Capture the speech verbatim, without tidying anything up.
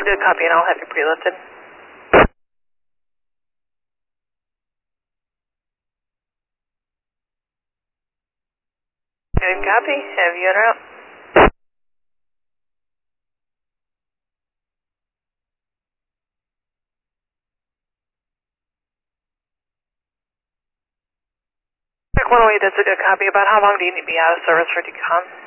a good copy, and I'll have you pre-lifted. Good copy. Have you en route? one oh eight, that's a good copy. About how long do you need to be out of service for decom?